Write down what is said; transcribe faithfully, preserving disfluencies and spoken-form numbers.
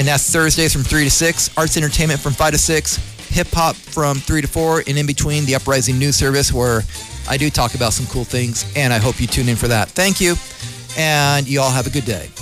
And that's Thursdays from three to six, arts entertainment from five to six, hip-hop from three to four, and in between, the Uprising News Service, where I do talk about some cool things, and I hope you tune in for that. Thank you, and you all have a good day.